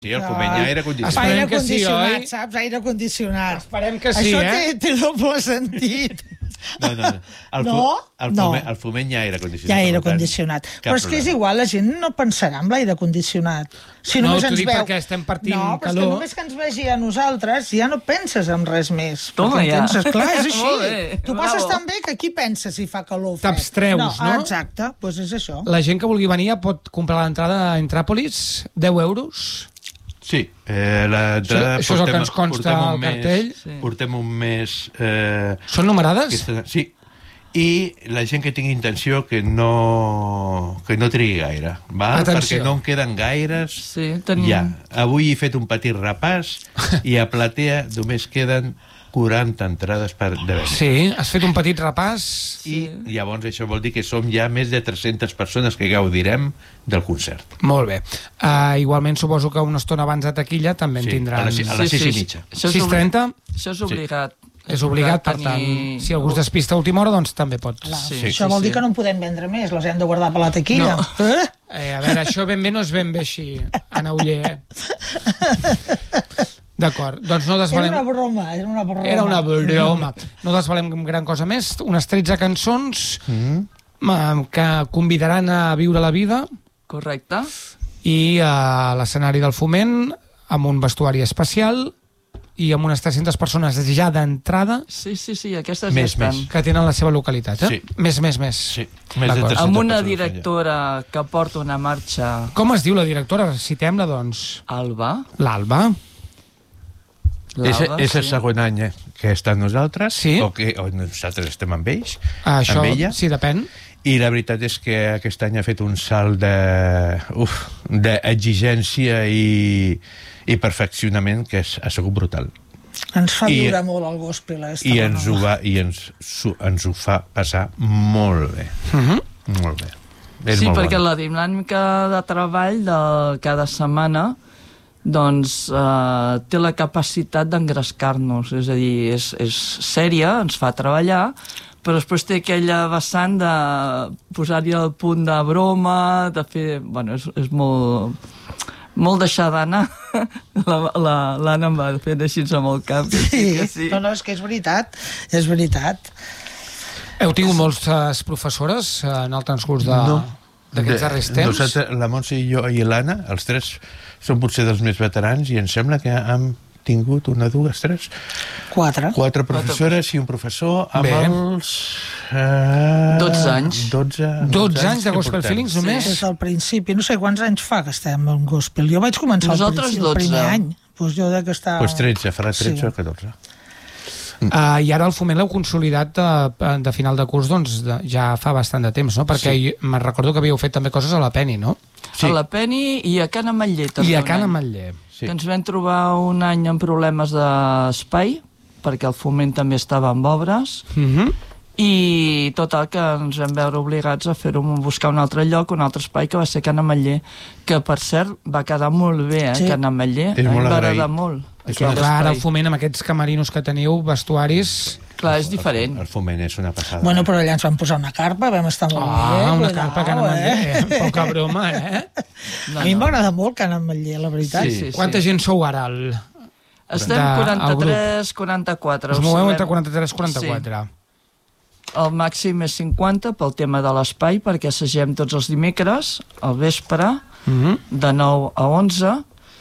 Sí, el Foment hi ha aire condicionat. Aire condicionat, saps? Aire condicionat. Esperem que sí, Això té doble sentit. No. Al Foment hi ha aire condicionat. Hi ha aire condicionat. Però és que és igual, la gent no pensarà en l'aire condicionat. Si No, només t'ho ens dic veu... perquè estem partint No, però és calor. que només que ens vegi a nosaltres ja no penses en res més. Toma, Perquè ja. penses, clar, és Molt així. bé, Tu passes bravo. tan bé que aquí penses si fa calor o fred. T'abstreus, no? Exacte, doncs és això. La gent que vulgui venir pot comprar l'entrada a Intràpolis, 10 euros. Sí, l'entrada... Això és el que ens consta al cartell. Portem un mes... Són numerades? Sí. I la gent que tingui intenció que no trigui gaire, val? Atenció. Perquè no en queden gaires. Sí, tenim... Ja. Avui he fet un petit repàs i a Platea només queden 40 entrades per de venda. Sí, has fet un petit repàs. I llavors això vol dir que som ja més de 300 persones que gaudirem del concert. Molt bé. Igualment suposo que una estona abans de taquilla també en tindran... a les 6:30. 6:30? Això és obligat. És obligat, per tant, si algú es despista a última hora, doncs també pots. Això vol dir que no en podem vendre més, les hem de guardar per la taquilla. No. A veure, això ben bé no és ben bé així, Anna Uller. D'acord, doncs no desvalem... Era una broma. Era una broma. No desvalem gran cosa més. Unes 13 cançons que convidaran a viure la vida. Correcte. I a l'escenari del Foment, amb un vestuari especial i amb unes 300 persones ja d'entrada. Sí, aquestes Més, ja estan. Que tenen la seva localitat, eh? Sí. Més. Sí, més de D'acord. 300 Amb una persones, directora que porta una marxa... Com es diu la directora? Citem-la, doncs. Alba. L'Alba. És el segon any que està amb nosaltres, Sí. o nosaltres estem amb ells, Això, amb ella. sí, depèn. I la veritat és que aquest any ha fet un salt d'exigència i perfeccionament que ha sigut brutal. Ens fa viure molt el gospel. I ens ho fa passar molt bé. Molt bé. És Sí, molt perquè bona. la dinàmica de treball de cada setmana doncs té la capacitat d'engrescar-nos, és a dir, és sèria, ens fa treballar, però després té aquella vessant de posar-hi el punt de broma, de fer... Bueno, és molt deixar d'anar. L'Anna em va fent així amb el cap. Sí. No, és que és veritat. És veritat. Heu tingut moltes professores en el transcurs d'aquests darrers temps? Nosaltres, la Montse i jo i l'Anna, els tres som potser dels més veterans i em sembla que hem tingut una, dues, tres... Quatre professores i un professor amb els... 12 anys. 12 anys de Gospel Feelings només? Des del principi. No sé quants anys fa que estem en Gospel. Jo vaig començar Nosaltres el primer 12. any. Doncs jo de que estava... Doncs 13, farà 13 o 14. I ara el Foment l'heu consolidat de final de curs ja fa bastant de temps, no? Perquè me'n recordo que havíeu fet també coses a la Penny, no? Sí. A la Penny i a Can Ametller. I a Can Ametller. Que ens vam trobar un any amb problemes d'espai, perquè el Foment també estava amb obres, i total que ens vam veure obligats a buscar un altre lloc, un altre espai, que va ser Can Ametller, que per cert va quedar molt bé, Can Ametller. És molt va agraït. agradar molt. Clar, el Foment amb aquests camerinos que teniu, vestuaris... Clar, és diferent. El Foment és una passada. Bueno, però allà ens van posar una carpa, vam estar molt bé. Una carpa a Can Ametller, poca broma, eh? A mi m'agrada molt Can Ametller, la veritat. Quanta gent sou ara? Estem 43, 44. Us moveu entre 43 i 44. El màxim és 50 pel tema de l'espai, perquè assagem tots els dimecres, al vespre, de 9 a 11,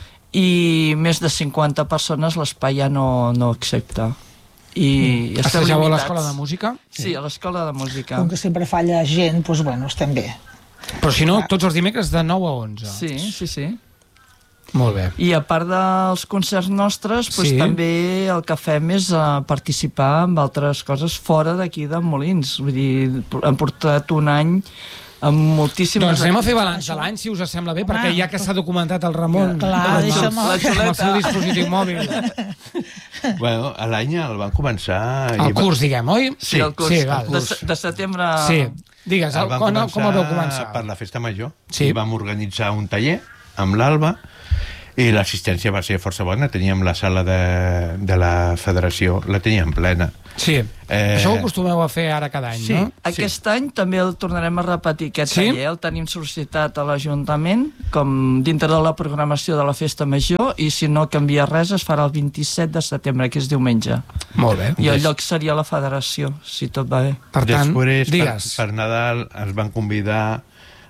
i més de 50 persones l'espai ja no accepta. I estem assageu a limitats. l'escola de música? Sí, a l'escola de música. Com que sempre falla gent, doncs bueno, estem bé. Però si no, tots els dimecres de 9 a 11. Sí. Molt bé. I a part dels concerts nostres, doncs també el que fem és participar en altres coses fora d'aquí de Molins. Vull dir, hem portat un any amb moltíssimes... Doncs anem a fer balanç de l'any, si us sembla bé, perquè ja que s'ha documentat el Ramon amb el seu dispositiu mòbil. Bueno, l'any el van començar... El curs, diguem, oi? Sí, el curs. De setembre... Sí, digues, com el vau començar? Per la Festa Major. Sí. I vam organitzar un taller amb l'Alba I l'assistència va ser força bona. Teníem la sala de la federació, la teníem plena. Sí, això ho acostumeu a fer ara cada any, no? Aquest any també el tornarem a repetir, aquest taller. El tenim sol·licitat a l'Ajuntament, com dintre de la programació de la Festa Major, i si no canvia res es farà el 27 de setembre, que és diumenge. Molt bé. I el lloc seria la federació, si tot va bé. Per tant, després, per Nadal, ens van convidar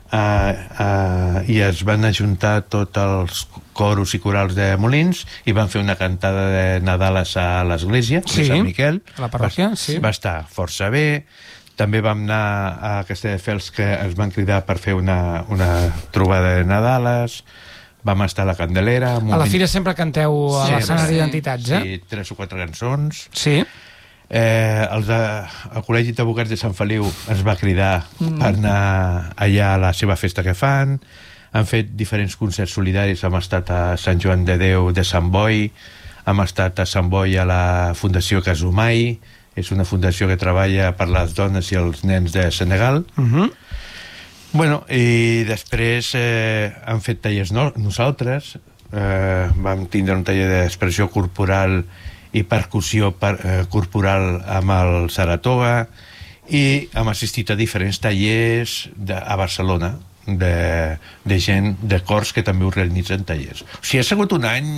i es van ajuntar tots els coros i corals de Molins i van fer una cantada de Nadales a l'església de Sant Miquel, a la parròquia, va estar força bé. També vam anar a Castelldefels, que ens van cridar per fer una trobada de Nadales. Vam estar a la Candelera. A la fira sempre canteu a l'escenari d'entitats, eh? Sí, 3 o 4 cançons. Sí. El Col·legi d'Advocats de Sant Feliu ens va cridar per anar allà a la seva festa que fan. Han fet diferents concerts solidaris. Hem estat a Sant Joan de Déu de Sant Boi, hem estat a Sant Boi a la Fundació Casumai, és una fundació que treballa per les dones i els nens de Senegal. Bueno, i després han fet tallers nosaltres. Vam tindre un taller d'expressió corporal i percussió corporal amb el Saratoga, i hem assistit a diferents tallers a Barcelona de gent de cors que també organitzen tallers. O sigui, ha sigut un any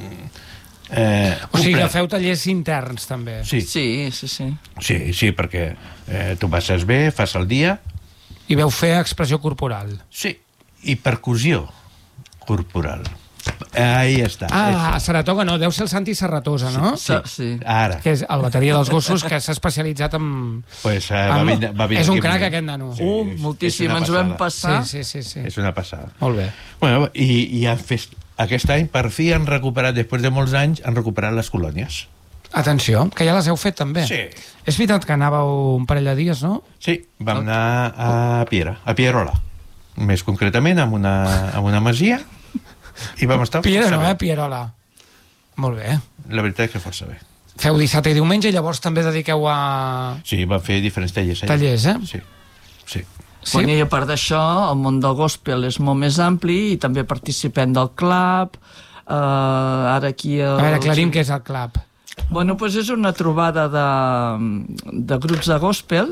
o sigui que feu tallers interns també. Sí, perquè tu passes bé, fas el dia i veu fer expressió corporal. Sí, i percussió corporal. Ahí està. A Saratoga no, deu ser el Santi Serratosa, no? Sí. Ara. Que és el bateria dels gossos, que s'ha especialitzat en... És un crac aquest nano. Moltíssim, ens ho vam passar. Sí. És una passada. Molt bé. Bueno, i han fet... Aquest any, per fi, han recuperat, després de molts anys, han recuperat les colònies. Atenció, que ja les heu fet també. Sí. És veritat que anàveu un parell de dies, no? Sí, vam anar a Pierola. Més concretament, amb una masia, i vam estar Pierola. Molt bé. La veritat és que força bé. Feu dissabte i diumenge, llavors també dediqueu a... Sí, vam fer diferents tallers. Tallers, Sí. Bueno, i a part d'això, el món del gospel és molt més ampli i també participem del club. Ara aquí... A veure, aclarim què és el club. Bueno, doncs és una trobada de grups de gospel,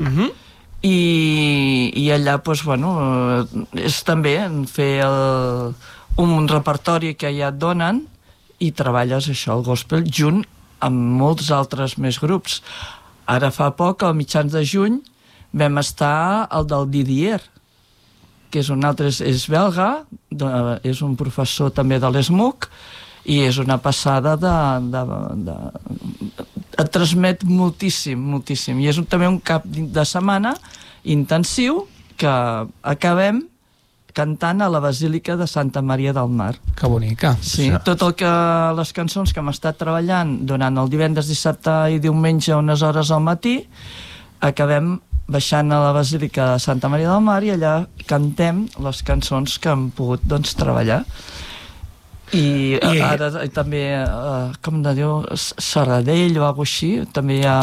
i allà, doncs, bueno, és també fer un repertori que ja et donen i treballes això, el gospel, junt amb molts altres més grups. Ara fa poc, a mitjans de juny, vam estar al del Didier, que és un altre, és belga, és un professor també de l'ESMUC, i és una passada et transmet moltíssim, i és també un cap de setmana intensiu que acabem cantant a la Basílica de Santa Maria del Mar. Que bonica. Sí, les cançons que hem estat treballant durant el divendres, dissabte i diumenge unes hores al matí, acabem baixant a la Basílica de Santa Maria del Mar i allà cantem les cançons que hem pogut, doncs, treballar. I ara també, com de diu, Serradell o alguna així, també hi ha...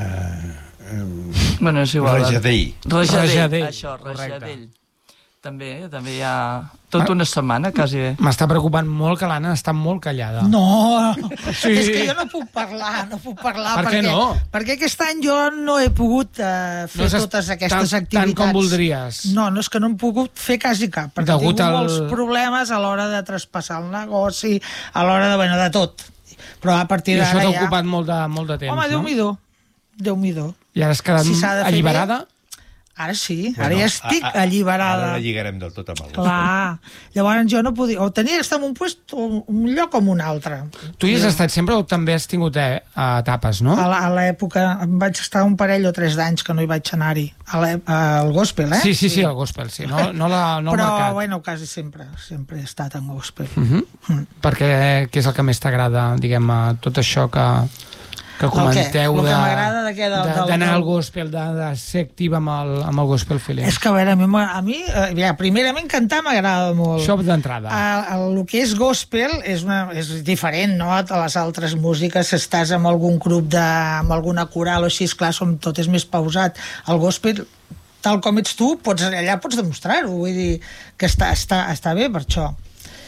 Bueno, és igual. Rajadell. Això, Rajadell. També hi ha tota una setmana, quasi bé. M'està preocupant molt que l'Anna està molt callada. No, és que jo no puc parlar. Per què no? Perquè aquest any jo no he pogut fer totes aquestes activitats. Tant com voldries. No, és que no he pogut fer quasi cap, perquè tinc molts problemes a l'hora de traspassar el negoci, a l'hora de tot. Però a partir d'ara ja... I això t'ha ocupat molt de temps, no? Home, Déu-m'hi-do. I ara has quedat alliberada? Ara sí, ara ja estic alliberada. Ara la lligarem del tot amb el Clar, llavors jo no podia... O tenia que estar en un lloc o en un altre. Tu hi has estat sempre o també has tingut etapes, no? A l'època, vaig estar un parell o 3 d'anys que no hi vaig anar-hi. Al gospel, eh? Sí, al gospel, sí. No el mercat. Però, bueno, quasi sempre he estat en gospel. Perquè què és el que més t'agrada, diguem, tot això que comenteu d'anar al gospel, de ser activa amb el gospel feeling? És que, a veure, a mi primerament cantar m'agrada molt. Això d'entrada. El que és gospel és diferent, no?, a les altres músiques. Si estàs amb algun grup, amb alguna coral o així, esclar, tot és més pausat. El gospel, tal com ets tu, allà pots demostrar-ho, vull dir que està bé per això.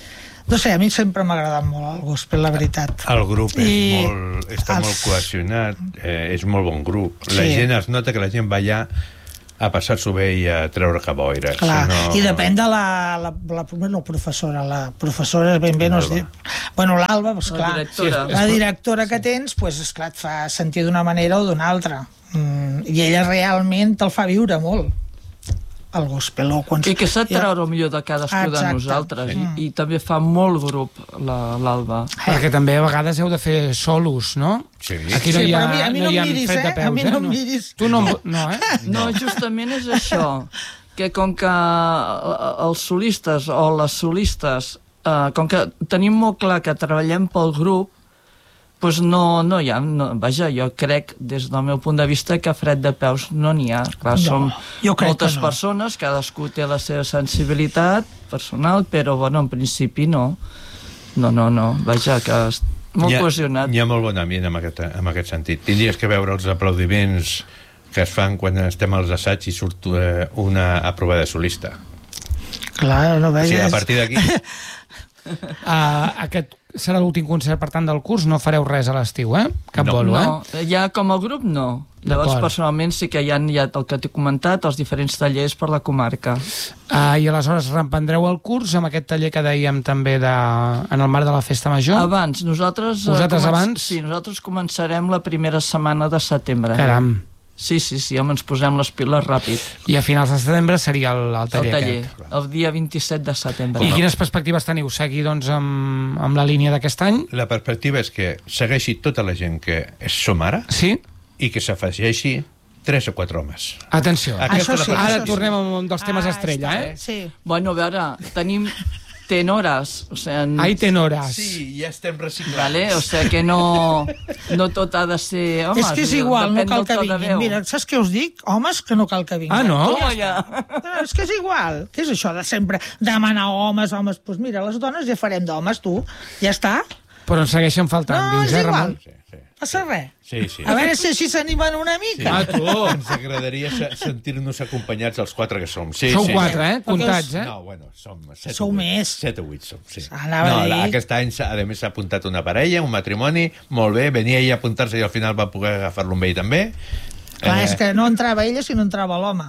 No sé, a mi sempre m'ha agradat molt el gospel, la veritat. El grup està molt cohesionat, és molt bon grup. La gent es nota que la gent va allà a passar-s'ho bé i a treure caboires. Clar, i depèn de la professora. La professora ben bé no es diu... Bueno, l'Alba, doncs clar, la directora que tens, doncs esclar, et fa sentir d'una manera o d'una altra. I ella realment te'l fa viure molt, el gospel. I que sap treure el millor de cadascú de nosaltres. I també fa molt grup l'Alba. Perquè també a vegades heu de fer solos, no? Sí. Aquí no hi ha a mi no em miris, a mi no em miris. Tu no, eh? No, justament és això, que com que els solistes o les solistes, com que tenim molt clar que treballem pel grup, doncs no hi ha... Vaja, jo crec, des del meu punt de vista, que fred de peus no n'hi ha. Clar, som moltes persones, cadascú té la seva sensibilitat personal, però, bueno, en principi no. No. Vaja, que molt cohesionat. Hi ha molt bon ambient en aquest sentit. Tindries que veure els aplaudiments que es fan quan estem als assaigs i surt una aprovada solista. Clar, no veig. O sigui, a partir d'aquí... Aquest serà l'últim concert, per tant, del curs. No fareu res a l'estiu, eh? Cap bolo, eh? No, ja com a grup no. Llavors, personalment, sí que hi ha el que t'he comentat, els diferents tallers per la comarca. I aleshores reprendreu el curs amb aquest taller que dèiem també en el marc de la Festa Major? Abans. Vosaltres abans? Sí, nosaltres començarem la primera setmana de setembre. Caram. Sí, home, ens posem les piles ràpid. I a finals de setembre seria el taller aquest. El dia 27 de setembre. I quines perspectives teniu? Seguir, doncs, amb la línia d'aquest any? La perspectiva és que segueixi tota la gent que som ara, sí, i que s'afegeixi 3 o 4 homes. Atenció, ara tornem a un dels temes estrella, eh? Sí. Bueno, a veure, tenim tenores. O sigui, Ai, tenores. Sí, ja estem reciclant. Vale? O sigui que no tot ha de ser... Home, és que és igual, no cal que vinguin. Mira, saps què us dic? Homes, que no cal que vinguin. Ah, no? És que és igual. Què és això de sempre demanar homes? Doncs mira, les dones ja farem d'homes, tu. Ja està. Però ens segueixen faltant, no, dius, és igual. Sí. Passa res. Sí. A veure si així s'animen una mica. Sí. Tu! Ens agradaria sentir-nos acompanyats els 4 que som. Sí, Sou 4, eh? Comptats, eh? No, bueno, som 7 Sou més. 7 o 8 som, sí. Aquest any, a més, s'ha apuntat una parella, un matrimoni, molt bé, venia ell a apuntar-se i al final va poder agafar-lo amb ell també. Clar, és que no entrava ella si no entrava l'home.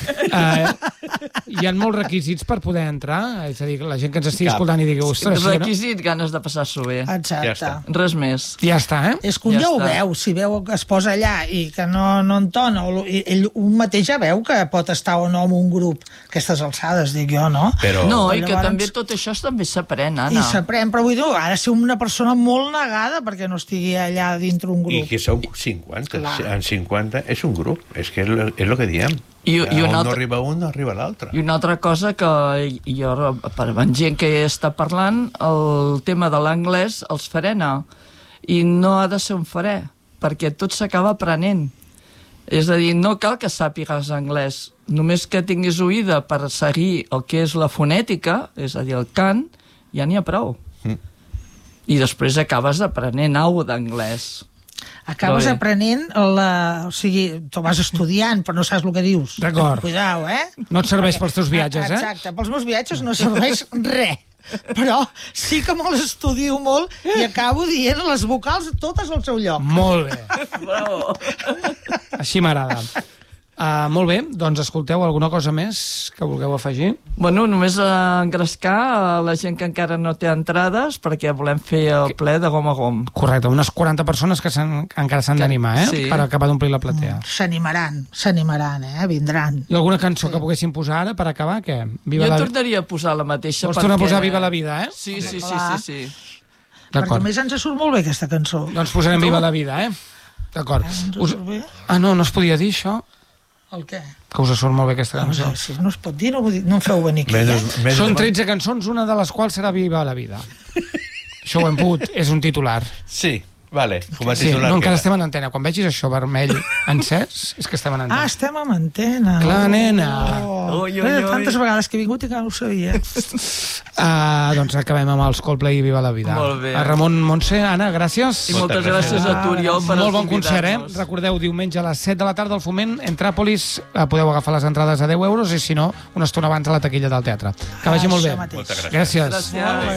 Hi ha molts requisits per poder entrar? És a dir, la gent que ens estigui escoltant i digui... Requisit, ganes de passar-s'ho bé. Exacte. Ja res més. Ja està, eh? És que un ja ho veu, si veu que es posa allà i que no entona, ell un mateix ja veu que pot estar o no en un grup. Aquestes alçades, dic jo, no? No, i que també tot això també s'aprèn, Anna. I s'aprèn, però vull dir, ha de ser una persona molt negada perquè no estigui allà dintre un grup. I que sou 50. En 50 és un grup, és que és el que diem. No arriba un, no arriba l'altre. I una altra cosa que jo, per gent que està parlant, el tema de l'anglès els frena, i no ha de ser un fre, perquè tot s'acaba aprenent. És a dir, no cal que sàpigues anglès, només que tinguis oïda per seguir el que és la fonètica, és a dir, el cant, ja n'hi ha prou. I després acabes aprenent alguna cosa d'anglès. Acabes aprenent, o sigui, tu vas estudiant, però no saps el que dius. D'acord. Cuidao, eh? No et serveix pels teus viatges, eh? Exacte, pels meus viatges no serveix res. Però sí que me'ls estudio molt i acabo dient les vocals totes al seu lloc. Molt bé. Bravo. Així m'agrada. Molt bé, doncs escolteu, alguna cosa més que vulgueu afegir? Bueno, només engrescar a la gent que encara no té entrades, perquè volem fer el ple de gom a gom. Correcte, unes 40 persones que encara s'han d'animar, eh? Sí. Per acabar d'omplir la platea. S'animaran, vindran. I alguna cançó que poguéssim posar ara per acabar, què? Jo tornaria a posar la mateixa. Vols tornar a posar Viva la vida, eh? Sí. Perquè a més ens surt molt bé aquesta cançó. Doncs posarem Viva la vida, eh? D'acord. No es podia dir això? El què? Que us surt molt bé aquesta cançó. Si no es pot dir, no em feu venir aquí. Són 13 cançons, una de les quals serà Viva la vida. Això ho hem pogut, és un titular. Sí, vale. Com a sí, titular no, encara estem en antena. Quan vegis això vermell encès, és que estem en antena. Ah, estem en antena. Clar, nena. Tantes vegades que he vingut i que no ho sabia. Doncs acabem amb els Coldplay i Viva la vida. Molt bé. A Ramon Montse, Anna, gràcies. I moltes gràcies a tu, Oriol, per molt bon concert, eh? Recordeu, diumenge a les 7 de la tarda al Foment, Entràpolis, podeu agafar les entrades a 10 euros i si no, una estona abans a la taquilla del teatre. Que vagi molt bé. Moltes gràcies. Gràcies.